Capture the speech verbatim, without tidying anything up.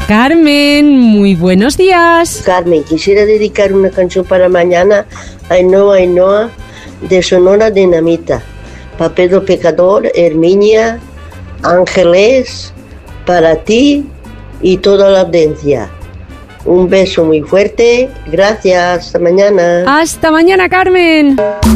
Carmen, muy buenos días. Carmen, quisiera dedicar una canción para mañana a Ainhoa Ainhoa de Sonora Dinamita, para Pedro Pecador, Herminia, Ángeles, para ti y toda la audiencia. Un beso muy fuerte, gracias, hasta mañana. Hasta mañana, Carmen.